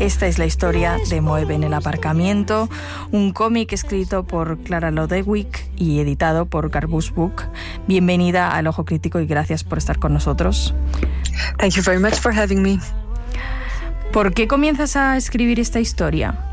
Esta es la historia de Moeb en el aparcamiento, un cómic escrito por Clara Lodewyk y editado por Garbus Book. Bienvenida al Ojo Crítico y gracias por estar con nosotros. Thank you very much for having me. ¿Por qué comienzas a escribir esta historia?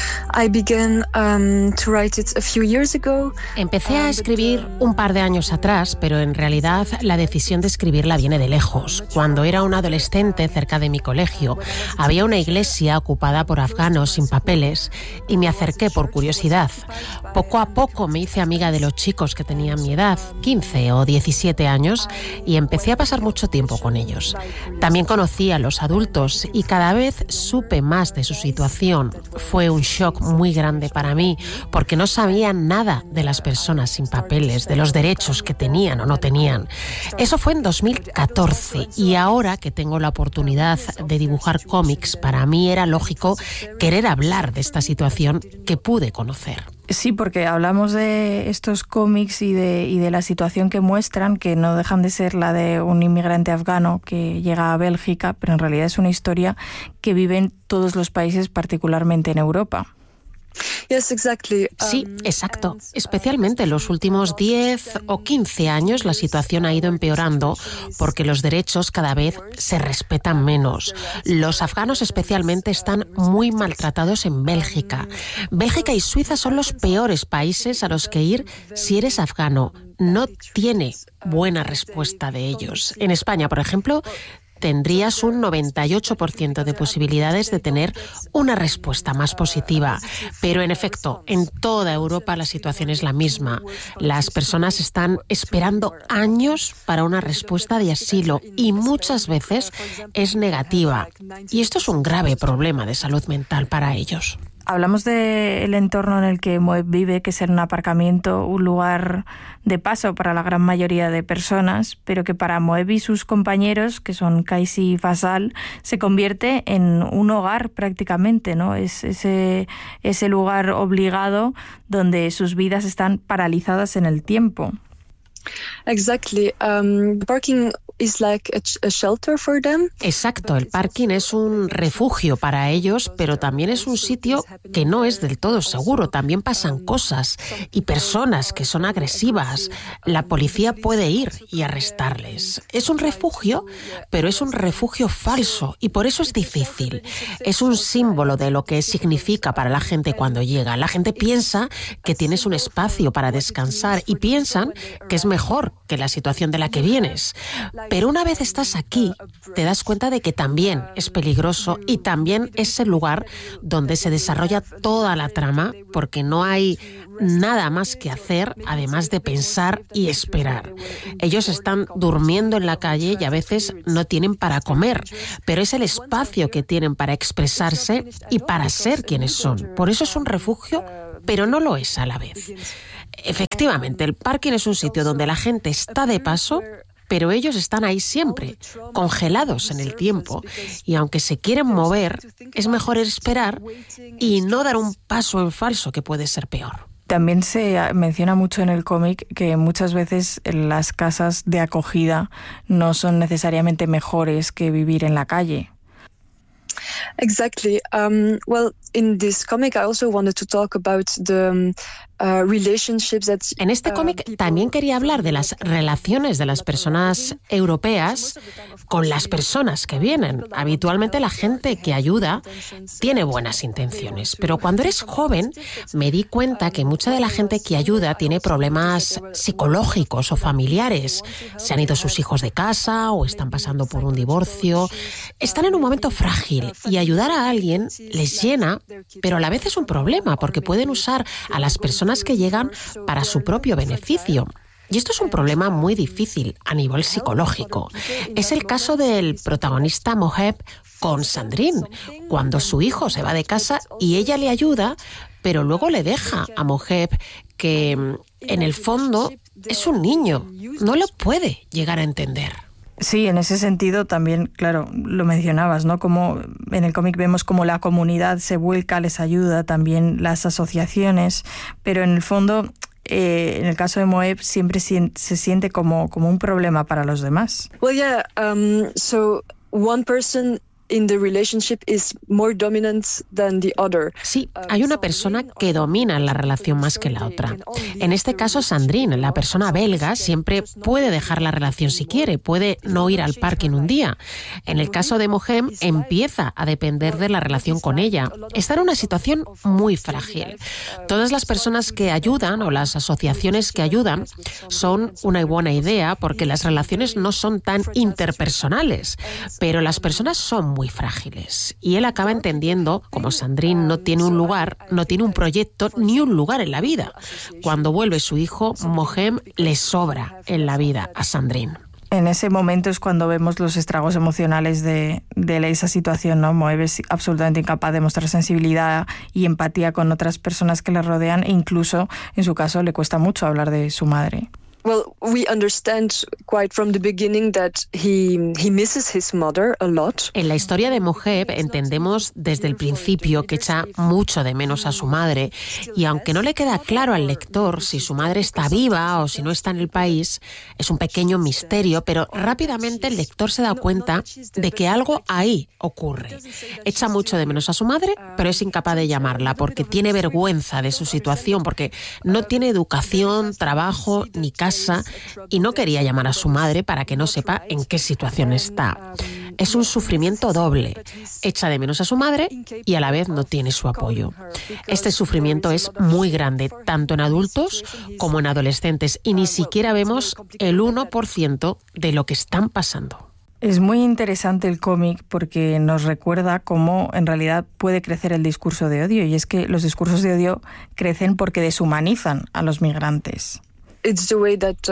I began to write it a few years ago. Empecé a escribir un par de años atrás, pero en realidad la decisión de escribirla viene de lejos. Cuando era un adolescente, cerca de mi colegio, había una iglesia ocupada por afganos sin papeles y me acerqué por curiosidad. Poco a poco me hice amiga de los chicos que tenían mi edad, 15 o 17 años, y empecé a pasar mucho tiempo con ellos. También conocí a los adultos y cada vez supe más de su situación. Fue un shock muy grande para mí porque no sabía nada de las personas sin papeles, de los derechos que tenían o no tenían. Eso fue en 2014 y ahora que tengo la oportunidad de dibujar cómics, para mí era lógico querer hablar de esta situación que pude conocer. Sí, porque hablamos de estos cómics y de la situación que muestran, que no dejan de ser la de un inmigrante afgano que llega a Bélgica, pero en realidad es una historia que vive en todos los países, particularmente en Europa. Yes, exactly. Sí, exacto. Especialmente en los últimos 10 o 15 años la situación ha ido empeorando porque los derechos cada vez se respetan menos. Los afganos especialmente están muy maltratados en Bélgica. Bélgica y Suiza son los peores países a los que ir si eres afgano. No tiene buena respuesta de ellos. En España, por ejemplo, tendrías un 98% de posibilidades de tener una respuesta más positiva. Pero en efecto, en toda Europa la situación es la misma. Las personas están esperando años para una respuesta de asilo y muchas veces es negativa. Y esto es un grave problema de salud mental para ellos. Hablamos del entorno en el que Moeb vive, que es en un aparcamiento, un lugar de paso para la gran mayoría de personas, pero que para Moeb y sus compañeros, que son Kaisi y Fasal, se convierte en un hogar prácticamente, ¿no? Es ese lugar obligado donde sus vidas están paralizadas en el tiempo. Exactly. The parking is like a shelter for them. Exacto, el parking es un refugio para ellos, pero también es un sitio que no es del todo seguro. También pasan cosas y personas que son agresivas. La policía puede ir y arrestarles. Es un refugio, pero es un refugio falso y por eso es difícil. Es un símbolo de lo que significa para la gente cuando llega. La gente piensa que tienes un espacio para descansar y piensan que es mejor que la situación de la que vienes. Pero una vez estás aquí, te das cuenta de que también es peligroso y también es el lugar donde se desarrolla toda la trama, porque no hay nada más que hacer además de pensar y esperar. Ellos están durmiendo en la calle y a veces no tienen para comer, pero es el espacio que tienen para expresarse y para ser quienes son. Por eso es un refugio, pero no lo es a la vez. Efectivamente, el parking es un sitio donde la gente está de paso, pero ellos están ahí siempre, congelados en el tiempo, y aunque se quieren mover, es mejor esperar y no dar un paso en falso, que puede ser peor. También se menciona mucho en el cómic que muchas veces las casas de acogida no son necesariamente mejores que vivir en la calle. Exactly. Well, in this comic, I also wanted to talk about the relationships that. En este cómic también quería hablar de las relaciones de las personas europeas con las personas que vienen. Habitualmente la gente que ayuda tiene buenas intenciones, pero cuando eres joven me di cuenta que mucha de la gente que ayuda tiene problemas psicológicos o familiares. Se han ido sus hijos de casa o están pasando por un divorcio. Están en un momento frágil y ayudar a alguien les llena, pero a la vez es un problema porque pueden usar a las personas que llegan para su propio beneficio. Y esto es un problema muy difícil a nivel psicológico. Es el caso del protagonista Moeb con Sandrine, cuando su hijo se va de casa y ella le ayuda, pero luego le deja a Moeb, que en el fondo es un niño, no lo puede llegar a entender. Sí, en ese sentido también, claro, lo mencionabas, ¿no? Como en el cómic vemos como la comunidad se vuelca, les ayuda, también las asociaciones, pero en el fondo, en el caso de Moeb, siempre se siente como un problema para los demás. Well, yeah, so one person in the relationship is more dominant than the other. Sí, hay una persona que domina la relación más que la otra. En este caso, Sandrine, la persona belga, siempre puede dejar la relación si quiere, puede no ir al parking un día. En el caso de Mohem, empieza a depender de la relación con ella. Está en una situación muy frágil. Todas las personas que ayudan o las asociaciones que ayudan son una buena idea porque las relaciones no son tan interpersonales, pero las personas son muy frágiles. Y él acaba entendiendo, como Sandrine no tiene un lugar, no tiene un proyecto ni un lugar en la vida. Cuando vuelve su hijo, Mohem le sobra en la vida a Sandrine. En ese momento es cuando vemos los estragos emocionales de esa situación, ¿no? Mohem es absolutamente incapaz de mostrar sensibilidad y empatía con otras personas que le rodean e incluso, en su caso, le cuesta mucho hablar de su madre. Well, we understand quite from the beginning that he misses his mother a lot. En la historia de Mohem entendemos desde el principio que echa mucho de menos a su madre y aunque no le queda claro al lector si su madre está viva o si no está en el país, es un pequeño misterio, pero rápidamente el lector se da cuenta de que algo ahí ocurre. Echa mucho de menos a su madre, pero es incapaz de llamarla porque tiene vergüenza de su situación, porque no tiene educación, trabajo ni casa y no quería llamar a su madre para que no sepa en qué situación está. Es un sufrimiento doble. Echa de menos a su madre y a la vez no tiene su apoyo. Este sufrimiento es muy grande, tanto en adultos como en adolescentes, y ni siquiera vemos el 1% de lo que están pasando. Es muy interesante el cómic porque nos recuerda cómo en realidad puede crecer el discurso de odio, y es que los discursos de odio crecen porque deshumanizan a los migrantes. It's the way that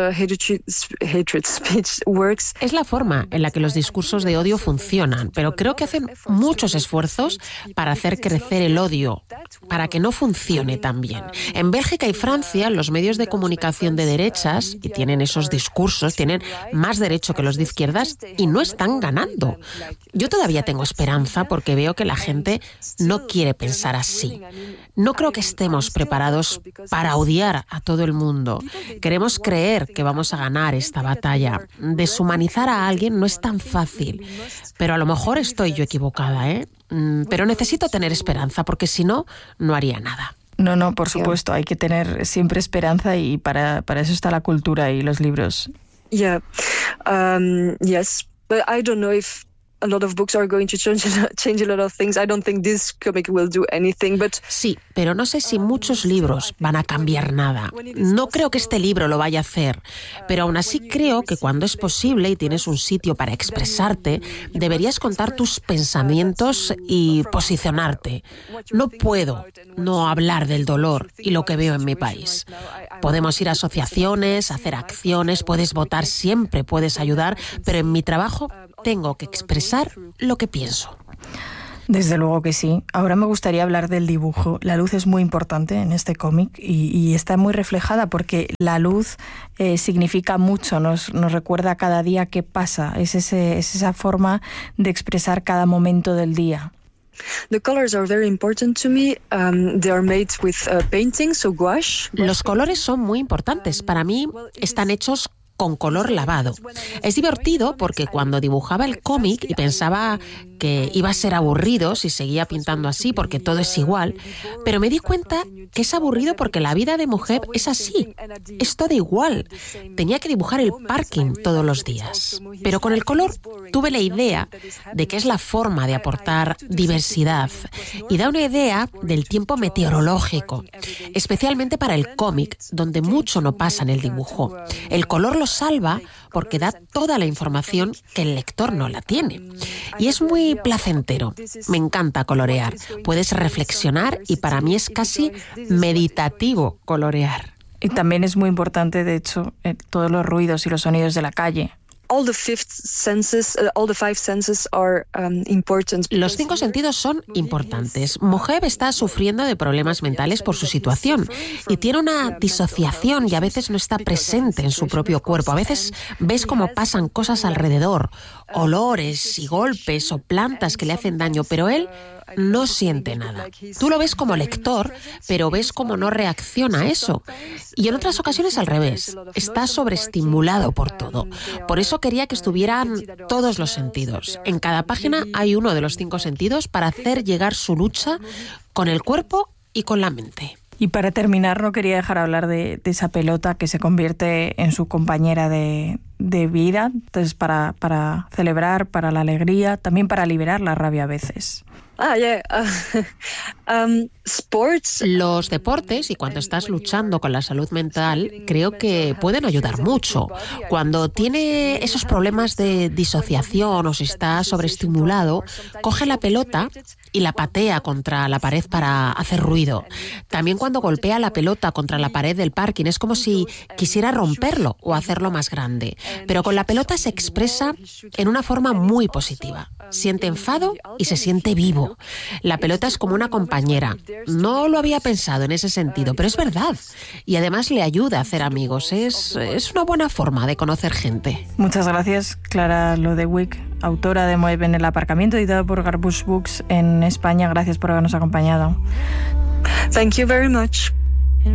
hatred speech works. Es la forma en la que los discursos de odio funcionan, pero creo que hacen muchos esfuerzos para hacer crecer el odio, para que no funcione tan bien. En Bélgica y Francia, los medios de comunicación de derechas, y tienen esos discursos, tienen más derecho que los de izquierdas y no están ganando. Yo todavía tengo esperanza porque veo que la gente no quiere pensar así. No creo que estemos preparados para odiar a todo el mundo. Queremos creer que vamos a ganar esta batalla. Deshumanizar a alguien no es tan fácil, pero a lo mejor estoy yo equivocada, ¿eh? Pero necesito tener esperanza porque si no, no haría nada. No, por supuesto, hay que tener siempre esperanza y para eso está la cultura y los libros. Yeah, yes, but I don't know if a lot of books are going to change a lot of things. I don't think this comic will do anything, but... Sí, pero no sé si muchos libros van a cambiar nada. No creo que este libro lo vaya a hacer, pero aún así creo que cuando es posible y tienes un sitio para expresarte, deberías contar tus pensamientos y posicionarte. No puedo no hablar del dolor y lo que veo en mi país. Podemos ir a asociaciones, hacer acciones, puedes votar siempre, puedes ayudar, pero en mi trabajo tengo que expresar lo que pienso. Desde luego que sí. Ahora me gustaría hablar del dibujo. La luz es muy importante en este cómic y está muy reflejada porque la luz significa mucho, nos recuerda cada día qué pasa. Es esa forma de expresar cada momento del día. The colors are very important to me. They are made with painting, so gouache. Los colores son muy importantes. Para mí están hechos con color lavado. Es divertido porque cuando dibujaba el cómic y pensaba que iba a ser aburrido si seguía pintando así porque todo es igual, pero me di cuenta que es aburrido porque la vida de Mohem es así, es todo igual. Tenía que dibujar el parking todos los días, pero con el color tuve la idea de que es la forma de aportar diversidad y da una idea del tiempo meteorológico, especialmente para el cómic, donde mucho no pasa en el dibujo. El color lo salva porque da toda la información que el lector no la tiene. Y es muy placentero. Me encanta colorear. Puedes reflexionar y para mí es casi meditativo colorear. Y también es muy importante, de hecho, todos los ruidos y los sonidos de la calle. All the five senses are important. Los 5 sentidos son importantes. Mohem está sufriendo de problemas mentales por su situación y tiene una disociación y a veces no está presente en su propio cuerpo. A veces ves cómo pasan cosas alrededor olores y golpes o plantas que le hacen daño, pero él no siente nada. Tú lo ves como lector, pero ves cómo no reacciona a eso. Y en otras ocasiones al revés, está sobreestimulado por todo. Por eso quería que estuvieran todos los sentidos. En cada página hay uno de los 5 sentidos para hacer llegar su lucha con el cuerpo y con la mente. Y para terminar, no quería dejar de hablar de esa pelota que se convierte en su compañera de vida. Entonces, para celebrar, para la alegría, también para liberar la rabia a veces. Sports. Los deportes, y cuando estás luchando con la salud mental, creo que pueden ayudar mucho. Cuando tiene esos problemas de disociación o si está sobreestimulado, coge la pelota y la patea contra la pared para hacer ruido. También cuando golpea la pelota contra la pared del parking, es como si quisiera romperlo o hacerlo más grande. Pero con la pelota se expresa en una forma muy positiva. Siente enfado y se siente vivo. La pelota es como una compañera. No lo había pensado en ese sentido, pero es verdad. Y además le ayuda a hacer amigos. Es una buena forma de conocer gente. Muchas gracias, Clara Lodewyk, autora de Moeb en el aparcamiento, editada por Garbush Books en España. Gracias por habernos acompañado. Thank you very much.